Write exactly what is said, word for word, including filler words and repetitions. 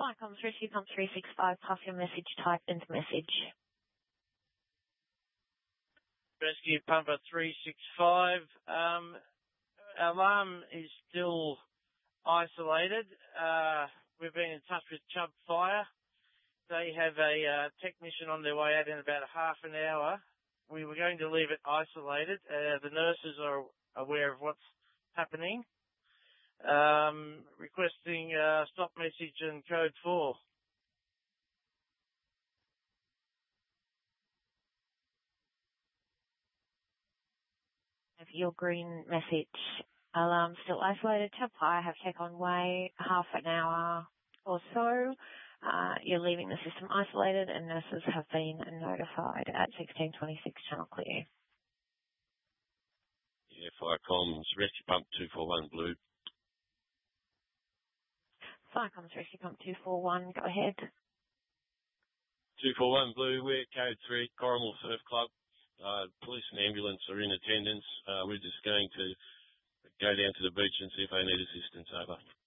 Firecoms Rescue Pump three six five, pass your message type into message. Rescue Pumper three six five. Um, alarm is still isolated. Uh, we've been in touch with Chubb Fire. They have a uh, technician on their way out in about a half an hour. We were going to leave it isolated. Uh, the nurses are aware of what's happening. Um, requesting uh, stop message and code four. Have your green message. Alarm still isolated. Chubb Fire have tech on way, half an hour or so. Uh, you're leaving the system isolated and nurses have been notified at sixteen twenty-six, channel clear. Yeah, Firecoms Rescue Pump two four one Blue. Firecoms Rescue Pump two four one, go ahead. two four one Blue, we're code three, Corrimal Surf Club. Uh, police and ambulance are in attendance. Uh, we're just going to go down to the beach and see if they need assistance. Over.